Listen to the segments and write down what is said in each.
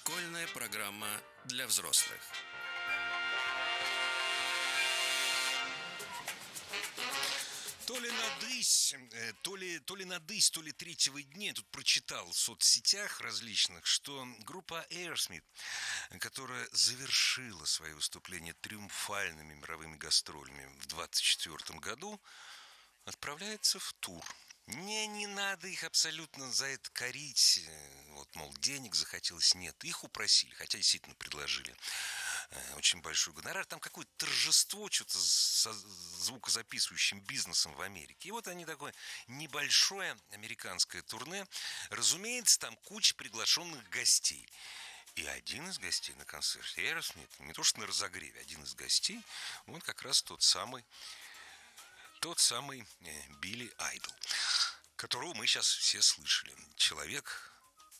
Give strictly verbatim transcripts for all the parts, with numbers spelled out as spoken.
Школьная программа для взрослых. То ли надысь, то ли, то ли надысь, то ли третьего дня. Я тут прочитал в соцсетях различных, что группа Aerosmith, которая завершила свои выступления триумфальными мировыми гастролями в двадцать четвёртом году, отправляется в тур. Не, не надо их абсолютно за это корить. Вот, мол, денег захотелось. Нет, их упросили, хотя действительно предложили э, очень большой гонорар. Там какое-то торжество что-то со звукозаписывающим бизнесом в Америке. И вот они такое небольшое американское турне. Разумеется, там куча приглашенных гостей. И один из гостей на концерте Aerosmith, не то что на разогреве, один из гостей, он как раз тот самый Тот самый э, Билли Айдол, которого мы сейчас все слышали. Человек,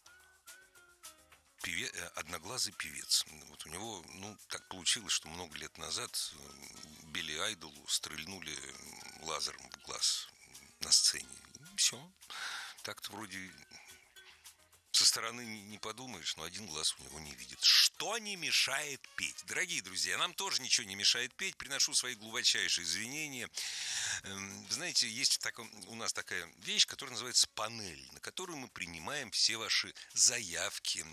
певе, э, одноглазый певец. Вот у него, ну, так получилось, что много лет назад Билли Айдолу стрельнули лазером в глаз на сцене. И все. Так-то вроде со стороны не подумаешь, но один глаз у него не видит. Что не мешает петь? Дорогие друзья, нам тоже ничего не мешает петь. Приношу свои глубочайшие извинения. Знаете, есть в таком, у нас такая вещь, которая называется панель, на которую мы принимаем все ваши заявки,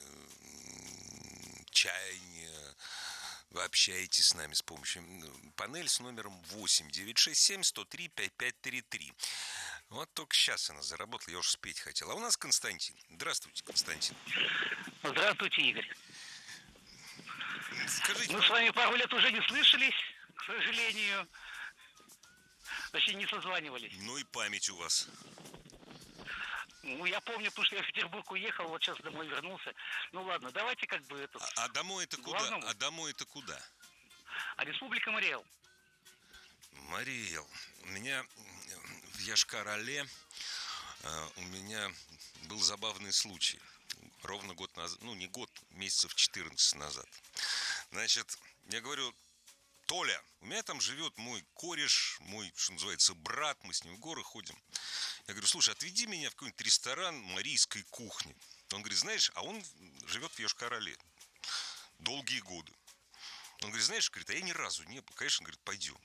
чаяния. Вы общаетесь с нами с помощью панель с номером восемь девятьсот шестьдесят семь сто три пятьдесят пять тридцать три. Вот только сейчас она заработала, я уж спеть хотел. А у нас Константин. Здравствуйте, Константин. Здравствуйте, Игорь. Скажите, мы с вами пару лет уже не слышались, к сожалению. Точнее, не созванивались. Ну и память у вас. Ну, я помню, потому что я в Петербург уехал, вот сейчас домой вернулся. Ну ладно, давайте как бы это... А, а домой это куда? Главному. А домой это куда? А Республика Мариэл. Мариэл. У меня в Йошкар-Оле э, у меня был забавный случай. Ровно год назад, ну не год, месяцев четырнадцать назад. Значит, я говорю: Толя, у меня там живет мой кореш, мой, что называется, брат, мы с ним в горы ходим. Я говорю: слушай, отведи меня в какой-нибудь ресторан марийской кухни. Он говорит: знаешь, а он живет в Йошкар-Оле долгие годы. Он говорит: знаешь, говорит, а я ни разу не был. Конечно, говорит, пойдем.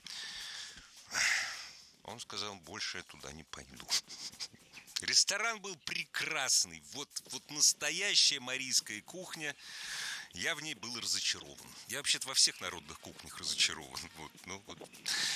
Он сказал: больше я туда не пойду. Ресторан был прекрасный. Вот, вот настоящая марийская кухня. Я в ней был разочарован. Я вообще-то во всех народных кухнях разочарован. Вот, ну, вот.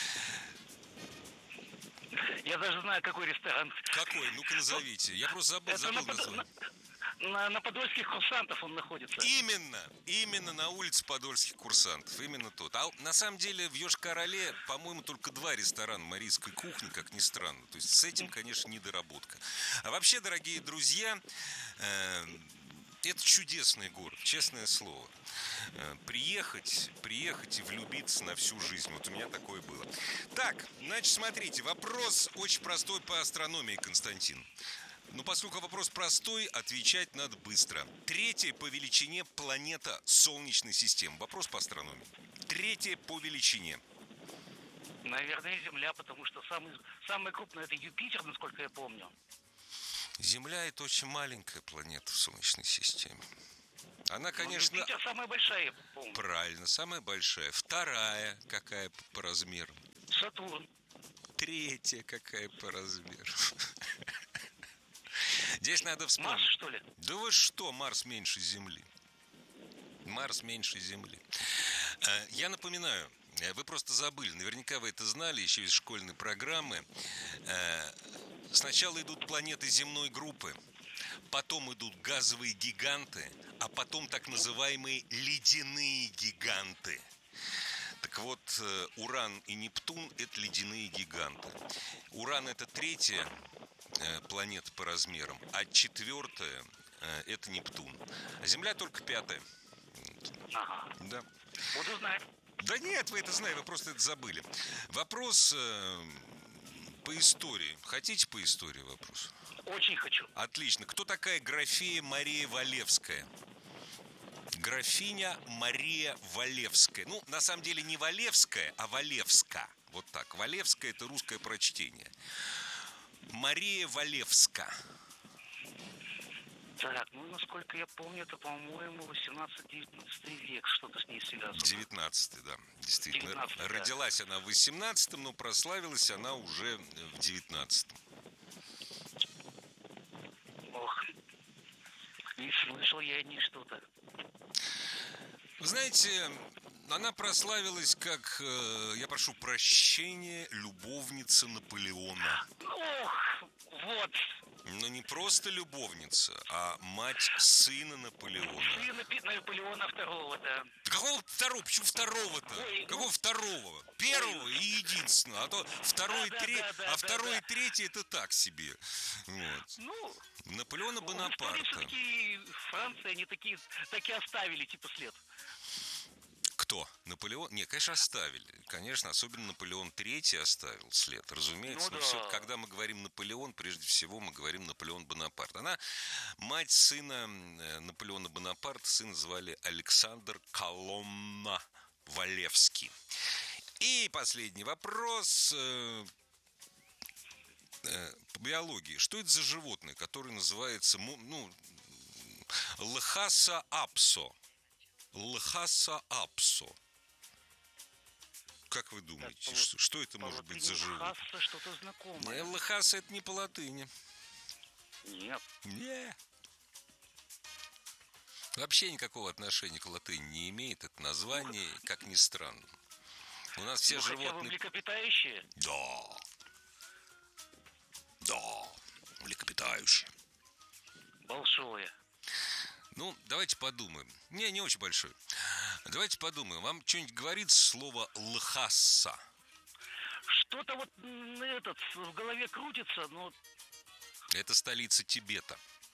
Я даже знаю, какой ресторан. Какой? Ну-ка назовите. Я просто забыл, Это забыл на, название. на, на, на Подольских курсантов он находится. Именно, именно на улице Подольских курсантов. Именно тот. А на самом деле в Йошкар-Оле, по-моему, только два ресторана марийской кухни, как ни странно. То есть с этим, конечно, недоработка. А вообще, дорогие друзья, э, это чудесный город, честное слово. Э, приехать, приехать и влюбиться на всю жизнь. Вот у меня такое было. Так, значит, смотрите, вопрос очень простой по астрономии, Константин. Ну, поскольку вопрос простой, отвечать надо быстро. Третья по величине планета Солнечной системы. Вопрос по астрономии. Третья по величине. Наверное, Земля, потому что самый, самый крупный это Юпитер, насколько я помню. Земля – это очень маленькая планета в Солнечной системе. Она, конечно... Ну, Юпитер самая большая, я помню. Правильно, самая большая. Вторая какая по размеру? Сатурн. Третья какая по размеру? Здесь надо вспомнить. Марс, что ли? Да вы что, Марс меньше Земли. Марс меньше Земли. Я напоминаю, вы просто забыли, наверняка вы это знали еще из школьной программы. Сначала идут планеты земной группы, потом идут газовые гиганты, а потом так называемые ледяные гиганты. Так вот, Уран и Нептун – это ледяные гиганты. Уран – это третья планета по размерам, а четвертая – это Нептун. А Земля только пятая. Ага. Да. Буду знать. Да нет, вы это знаете, вы просто это забыли. Вопрос э, по истории. Хотите по истории вопрос? Очень хочу. Отлично. Кто такая графиня Мария Валевская? Графиня Мария Валевская. Ну, на самом деле не Валевская, а Валевска. Вот так. Валевская – это русское прочтение. Мария Валевска. Так, ну, насколько я помню, это, по-моему, восемнадцатый-девятнадцатый век, что-то с ней связано. девятнадцатый, да, действительно. девятнадцатый, да. Родилась она в восемнадцатом, но прославилась она уже в девятнадцатом. Ох, не слышал я о ней что-то. Вы знаете, она прославилась как, э, я прошу прощения, любовница Наполеона. Ох, вот. Но не просто любовница, а мать сына Наполеона. Сына Пи- Наполеона второго, да. Да какого второго? Почему второго-то? Ой, Какого ну- второго? Первого и единственного. А то второй и Да, да, третий, да, да, а да, второй да. и третий это так себе. Вот. Ну, Наполеона в истории Бонапарта. все-таки Франции, они такие, так и оставили, типа, след. Кто? Наполеон? Не, конечно, оставили. Конечно, особенно Наполеон третий оставил след, разумеется. Ну Но да. все, когда мы говорим Наполеон, прежде всего мы говорим Наполеон Бонапарт. Она мать сына э, Наполеона Бонапарта, сына звали Александр Коломна Валевский. И последний вопрос э, э, по биологии. Что это за животное, которое называется, му- ну, Лхаса апсо? Лхаса апсо. Как вы думаете, Так, по- что, что это По может быть латыни за животное? Лхаса что-то знакомое. Не, Лхаса это не по латыни. Нет. Не. Вообще никакого отношения к латыни не имеет это название, как ни странно. У нас все Ну, хотя бы животные... млекопитающие. Да. Да. Млекопитающие. Большое. Ну, давайте подумаем. Не, не очень большой. Давайте подумаем. Вам что-нибудь говорит слово Лхаса? Что-то вот м, этот в голове крутится, но Это столица Тибета.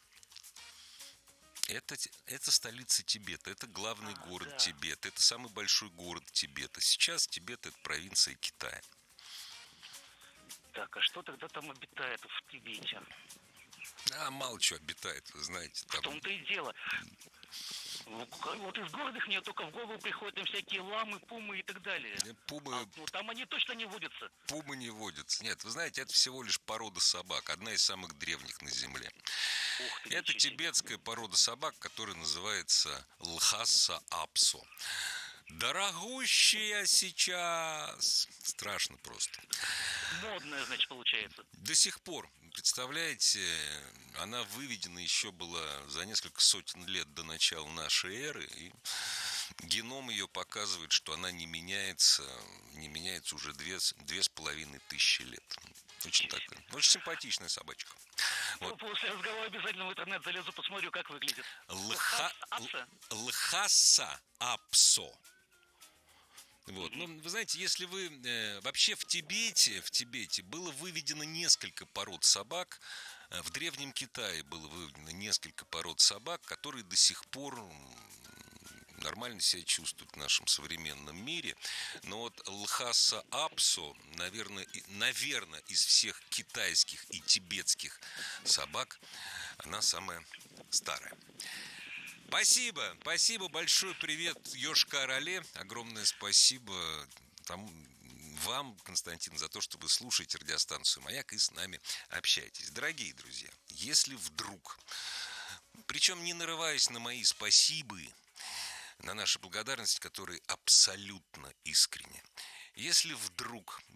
Это, Ти- это столица Тибета, это главный А, город да. Тибета, это самый большой город Тибета. Сейчас Тибет – это провинция Китая. так, а что тогда там обитает в Тибете? А мало чего обитает, вы знаете. В Там... том-то и дело. Ну, к- Вот из городов мне только в голову приходят там всякие ламы, пумы и так далее. Пумы, А, ну, там они точно не водятся. пумы не водятся. Нет, вы знаете, это всего лишь порода собак, одна из самых древних на Земле. Ух ты, Это ничего себе. тибетская порода собак, которая называется Лхаса апсо. Дорогущая сейчас. Страшно просто. Модная, значит, получается. До сих пор, представляете, она выведена еще была за несколько сотен лет до начала нашей эры, и геном ее показывает, что она не меняется, не меняется уже две, две с половиной тысячи лет. Очень такая, очень симпатичная собачка. Ну, Вот. после разговора обязательно в интернет залезу, посмотрю, как выглядит. Лха... Апса? Лхаса апсо. Вот. Ну, вы знаете, если вы э, вообще в Тибете, в Тибете было выведено несколько пород собак, э, в Древнем Китае было выведено несколько пород собак, которые до сих пор м, нормально себя чувствуют в нашем современном мире. Но вот Лхаса апсо, наверное, и- наверное, из всех китайских и тибетских собак, она самая старая. Спасибо, спасибо, большой привет Йошкар-Оле, огромное спасибо тому, вам, Константин, за то, что вы слушаете радиостанцию «Маяк» и с нами общаетесь. Дорогие друзья, если вдруг, причем не нарываясь на мои спасибо, на наши благодарности, которые абсолютно искренне, если вдруг